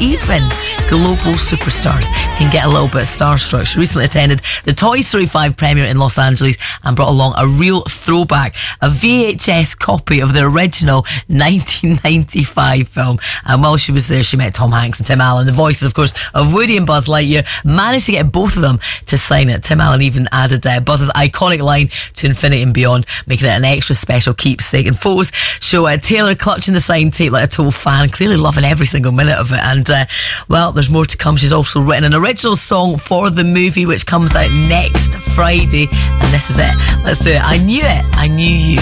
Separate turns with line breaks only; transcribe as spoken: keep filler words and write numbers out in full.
even global superstars can get a little bit starstruck. She recently attended the Toy Story five premiere in Los Angeles and brought along a real throwback, a V H S copy of the original nineteen ninety-five film. And while she was there, she met Tom Hanks and Tim Allen, the voices, of course, of Woody and Buzz Lightyear. Managed to get both of them to sign it. Tim Allen even added uh, Buzz's iconic line to infinity and beyond, making it an extra special keepsake. And photos show uh, Taylor clutching the signed tape like a total fan, clearly loving every single minute of it. And uh, well, there's more to come. She's also written an original song for the movie, which comes out next Friday. And this is it. Let's do it. I Knew It, I Knew You.